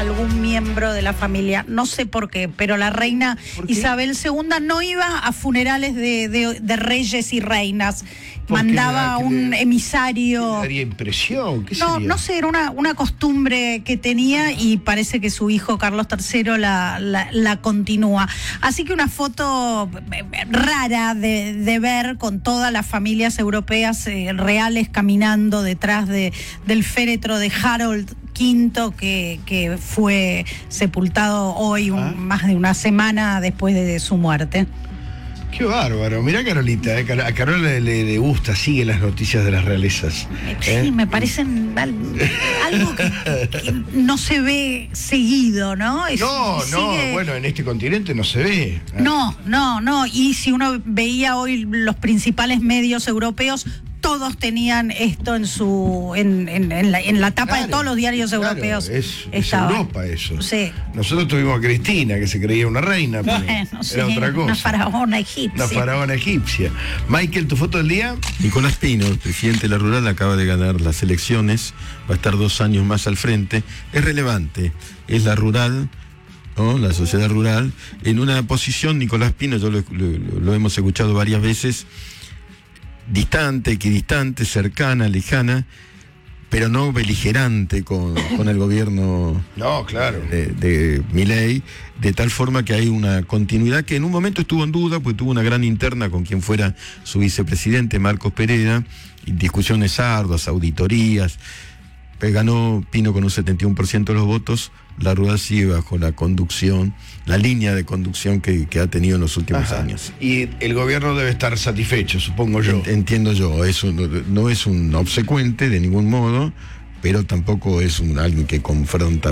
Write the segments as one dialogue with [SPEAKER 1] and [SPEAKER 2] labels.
[SPEAKER 1] algún miembro de la familia. No sé por qué, pero la reina Isabel II no iba a funerales de reyes y reinas. Mandaba un emisario.
[SPEAKER 2] ¿Le daría impresión? ¿Qué
[SPEAKER 1] No,
[SPEAKER 2] sería?
[SPEAKER 1] no sé, era una costumbre que tenía y parece que su hijo Carlos III la continúa. Así que una foto rara de ver con todas las familias europeas reales caminando detrás del féretro de Harold V, que fue sepultado hoy, más de una semana después de su muerte.
[SPEAKER 2] Qué bárbaro. Mirá Carolita, a Carol le gusta, sigue las noticias de las realezas.
[SPEAKER 1] Sí, me parecen algo que no se ve seguido, ¿no?
[SPEAKER 2] Bueno, en este continente no se ve.
[SPEAKER 1] No. Y si uno veía hoy los principales medios europeos, todos tenían esto en la tapa de todos los diarios europeos.
[SPEAKER 2] Es Europa eso.
[SPEAKER 1] Sí.
[SPEAKER 2] Nosotros tuvimos a Cristina, que se creía una reina, pero era otra cosa.
[SPEAKER 1] Una faraona egipcia.
[SPEAKER 2] Una faraona egipcia. Michael, ¿tu foto del día?
[SPEAKER 3] Nicolás Pino, el presidente de la Rural, acaba de ganar las elecciones, va a estar 2 años más al frente. Es relevante, es la Rural, ¿no? La sociedad rural, en una posición, Nicolás Pino, yo lo hemos escuchado varias veces, distante, equidistante, cercana, lejana, pero no beligerante con el gobierno de Milei, de tal forma que hay una continuidad que en un momento estuvo en duda, pues tuvo una gran interna con quien fuera su vicepresidente, Marcos Pereira, y discusiones arduas, auditorías, pues ganó Pino con un 71% de los votos. La Rural sigue bajo la conducción, la línea de conducción que ha tenido en los últimos años.
[SPEAKER 2] Y el gobierno debe estar satisfecho, supongo yo.
[SPEAKER 3] Entiendo yo, eso no es un obsecuente de ningún modo, pero tampoco es alguien que confronta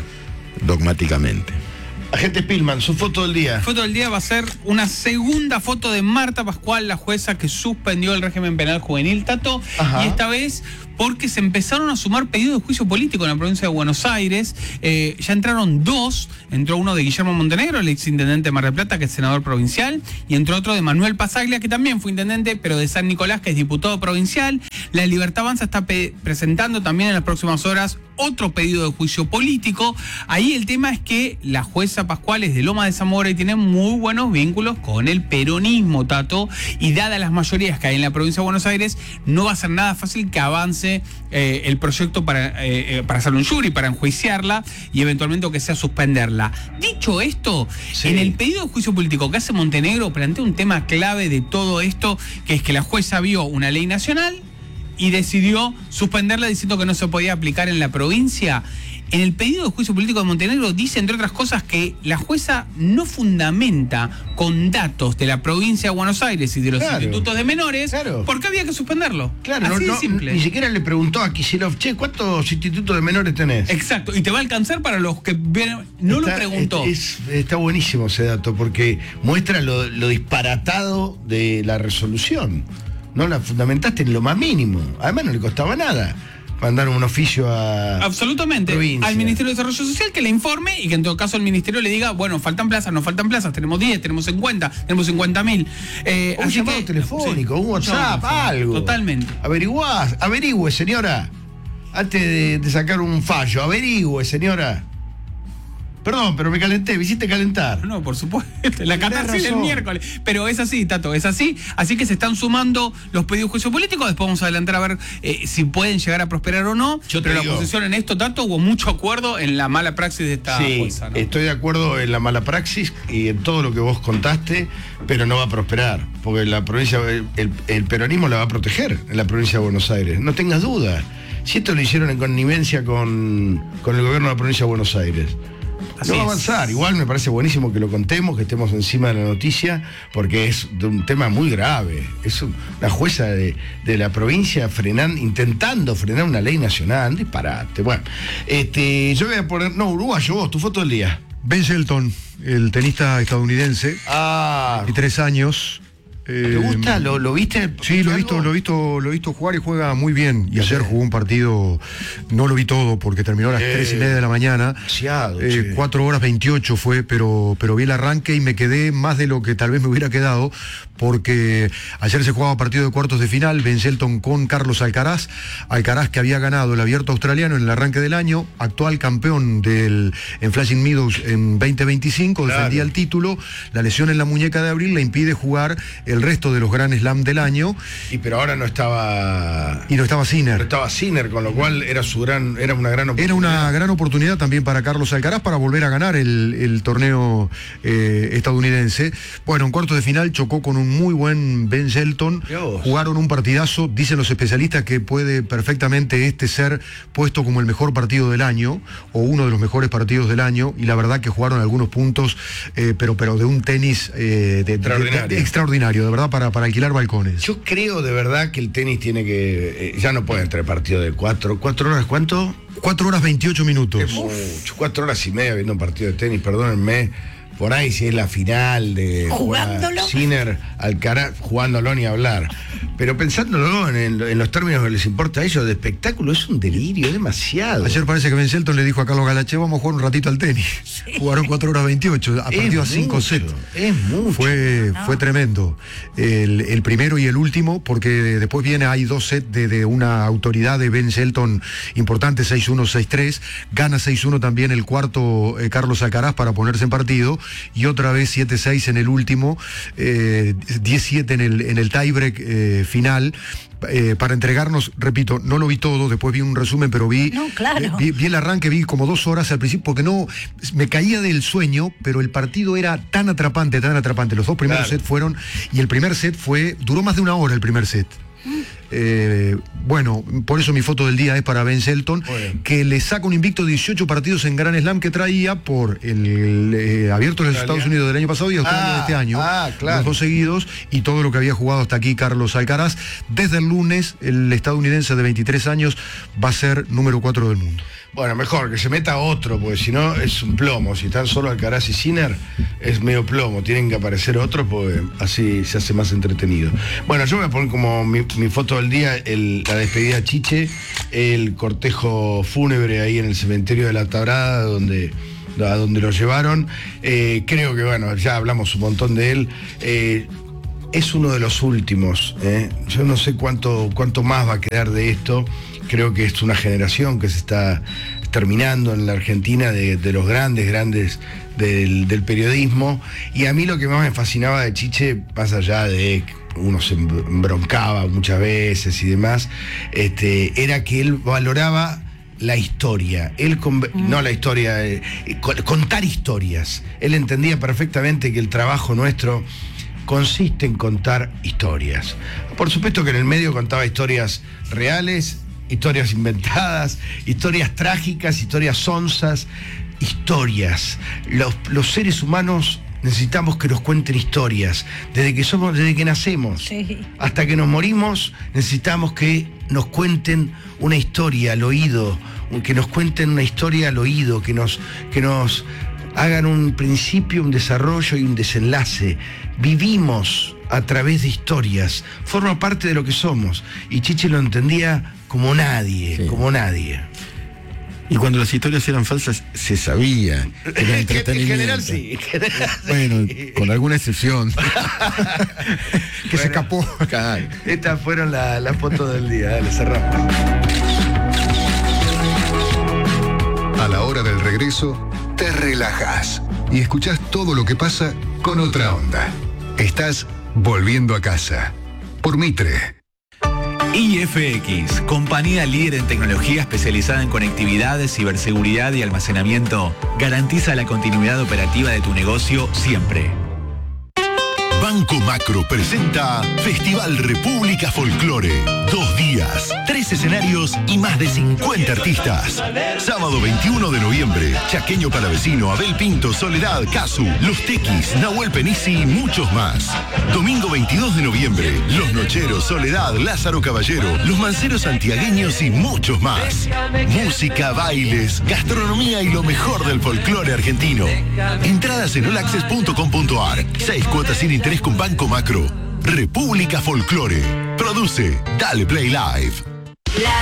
[SPEAKER 3] dogmáticamente.
[SPEAKER 2] Agente Pillman, su foto del día.
[SPEAKER 4] Foto del día va a ser una segunda foto de Marta Pascual, la jueza que suspendió el régimen penal juvenil, Tato, y esta vez porque se empezaron a sumar pedidos de juicio político en la provincia de Buenos Aires. Ya entraron 2, entró uno de Guillermo Montenegro, el exintendente de Mar del Plata, que es senador provincial, y entró otro de Manuel Pasaglia, que también fue intendente, pero de San Nicolás, que es diputado provincial. La Libertad Avanza está presentando también en las próximas horas otro pedido de juicio político. Ahí el tema es que la jueza Pascual es de Loma de Zamora y tiene muy buenos vínculos con el peronismo, Tato, y dadas las mayorías que hay en la provincia de Buenos Aires, no va a ser nada fácil que avance el proyecto para hacerle un jury, para enjuiciarla y eventualmente que sea suspenderla. Dicho esto, en el pedido de juicio político que hace Montenegro plantea un tema clave de todo esto, que es que la jueza vio una ley nacional y decidió suspenderla diciendo que no se podía aplicar en la provincia. En el pedido de juicio político de Montenegro dice, entre otras cosas, que la jueza no fundamenta con datos de la provincia de Buenos Aires y de los institutos de menores, porque había que suspenderlo.
[SPEAKER 2] Así de simple. Ni siquiera le preguntó a Kicillof, che, ¿cuántos institutos de menores tenés?
[SPEAKER 4] Exacto, y te va a alcanzar para los que no lo preguntó.
[SPEAKER 2] Está buenísimo ese dato, porque muestra lo disparatado de la resolución. No la fundamentaste en lo más mínimo. Además no le costaba nada mandar un oficio a
[SPEAKER 4] absolutamente provincia, al Ministerio de Desarrollo Social, que le informe y que en todo caso el Ministerio le diga, bueno, faltan plazas, no faltan plazas, tenemos 10, tenemos 50, tenemos 50.000.
[SPEAKER 2] Un llamado telefónico, un WhatsApp, algo.
[SPEAKER 4] Totalmente.
[SPEAKER 2] Averigüe, señora. Antes de sacar un fallo, averigüe, señora. Perdón, pero me calenté, me hiciste calentar.
[SPEAKER 4] No, por supuesto, la catarsis del miércoles. Pero es así, Tato, es así. Así que se están sumando los pedidos de juicio político. Después vamos a adelantar a ver si pueden llegar a prosperar o no. Pero la oposición en esto, Tato, hubo mucho acuerdo en la mala praxis de esta jueza, ¿no?
[SPEAKER 2] Estoy de acuerdo en la mala praxis y en todo lo que vos contaste, pero no va a prosperar. Porque la provincia, el peronismo la va a proteger en la provincia de Buenos Aires. No tengas duda. Si esto lo hicieron en connivencia con el gobierno de la provincia de Buenos Aires. No va a avanzar. Igual me parece buenísimo que lo contemos, que estemos encima de la noticia, porque es de un tema muy grave. Es una jueza de la provincia intentando frenar una ley nacional. Disparate. Bueno, yo voy a poner, uruguayo, vos, tu foto del día.
[SPEAKER 5] Ben Shelton, el tenista estadounidense, 23 años,
[SPEAKER 2] ¿Te gusta? ¿Lo viste?
[SPEAKER 5] Sí, lo he visto jugar y juega muy bien. Y ayer jugó un partido, no lo vi todo porque terminó a las 3:30 de la mañana. 4 horas 28 fue, pero vi el arranque y me quedé más de lo que tal vez me hubiera quedado, porque ayer se jugaba partido de cuartos de final, Ben Shelton con Carlos Alcaraz. Alcaraz, que había ganado el Abierto Australiano en el arranque del año, actual campeón en Flushing Meadows en 2025, defendía el título. La lesión en la muñeca de abril le impide jugar el resto de los Grand Slam del año.
[SPEAKER 2] Pero ahora no estaba
[SPEAKER 5] Sinner.
[SPEAKER 2] No estaba Sinner, con lo cual era una gran oportunidad.
[SPEAKER 5] Era una gran oportunidad también para Carlos Alcaraz para volver a ganar el torneo estadounidense. Bueno, en cuartos de final chocó con un muy buen Ben Shelton. Jugaron un partidazo. Dicen los especialistas que puede perfectamente ser puesto como el mejor partido del año, o uno de los mejores partidos del año, y la verdad que jugaron algunos puntos, pero de un tenis extraordinario, de verdad, para alquilar balcones.
[SPEAKER 2] Yo creo de verdad que el tenis tiene que... ya no puede entrar partido de 4 horas, ¿cuánto?
[SPEAKER 5] 4 horas 28 minutos.
[SPEAKER 2] Es mucho, 4 horas y media viendo un partido de tenis, perdónenme. Por ahí si es la final de Sinner, Alcaraz, jugándolo ni hablar. Pero pensándolo en los términos que les importa a ellos de espectáculo, es un delirio, es demasiado.
[SPEAKER 5] Ayer parece que Ben Shelton le dijo a Carlos Galache, vamos a jugar un ratito al tenis. Sí. Jugaron 4 horas 28, a partido a 5 sets.
[SPEAKER 2] Es mucho.
[SPEAKER 5] Fue tremendo. El primero y el último, porque después hay 2 sets de una autoridad de Ben Shelton importante, 6-1, 6-3. Gana 6-1 también el cuarto Carlos Alcaraz para ponerse en partido. Y otra vez 7-6 en el último, 10-7 en el tiebreak final, para entregarnos, repito, no lo vi todo, después vi un resumen, pero vi el arranque, vi como 2 horas al principio, porque no, me caía del sueño, pero el partido era tan atrapante, los 2 primeros sets fueron, y el primer set duró más de 1 hora el primer set. Bueno, por eso mi foto del día es para Ben Shelton, que le saca un invicto de 18 partidos en Grand Slam que traía por el Abierto de los Estados Unidos del año pasado y Australia de este año, los 2 seguidos, y todo lo que había jugado hasta aquí Carlos Alcaraz. Desde el lunes, el estadounidense de 23 años va a ser número 4 del mundo.
[SPEAKER 2] Bueno, mejor que se meta otro, porque si no es un plomo. Si están solo Alcaraz y Sinner, es medio plomo. Tienen que aparecer otros, porque así se hace más entretenido. Bueno, yo voy a poner como mi foto del día la despedida a Chiche, el cortejo fúnebre ahí en el cementerio de La Tabrada, a donde lo llevaron. Creo que, bueno, ya hablamos un montón de él. Es uno de los últimos. Yo no sé cuánto más va a quedar de esto. Creo que es una generación que se está terminando en la Argentina de los grandes del periodismo. Y a mí lo que más me fascinaba de Chiche, más allá de que uno se embroncaba muchas veces y demás, era que él valoraba la historia, no la historia, contar historias. Él entendía perfectamente que el trabajo nuestro consiste en contar historias. Por supuesto que en el medio contaba historias reales, historias inventadas, historias trágicas, historias sonsas, historias. Los seres humanos necesitamos que nos cuenten historias. Desde que nacemos hasta que nos morimos, necesitamos que nos cuenten una historia al oído, que nos cuenten una historia al oído, que nos hagan un principio, un desarrollo y un desenlace. Vivimos a través de historias, forma parte de lo que somos, y Chiche lo entendía como nadie.
[SPEAKER 3] Y cuando las historias eran falsas, se sabía. Era entretenimiento.
[SPEAKER 2] En general sí.
[SPEAKER 3] Bueno, con alguna excepción.
[SPEAKER 5] Que se escapó.
[SPEAKER 2] Estas fueron las fotos del día. Dale, cerramos.
[SPEAKER 6] A la hora del regreso, te relajas y escuchás todo lo que pasa con otra onda. Estás volviendo a casa. Por Mitre.
[SPEAKER 7] IFX, compañía líder en tecnología especializada en conectividad, ciberseguridad y almacenamiento, garantiza la continuidad operativa de tu negocio siempre.
[SPEAKER 8] Banco Macro presenta Festival República Folclore. 2 días, 3 escenarios y más de 50 artistas. Sábado 21 de noviembre, Chaqueño Palavecino, Abel Pinto, Soledad, Casu, Los Tequis, Nahuel Penisi y muchos más. Domingo 22 de noviembre, Los Nocheros, Soledad, Lázaro Caballero, Los Manceros Santiagueños y muchos más. Música, bailes, gastronomía y lo mejor del folclore argentino. Entradas en olaccess.com.ar. 6 cuotas sin interés con Banco Macro. República Folclore. Produce Dale Play Live.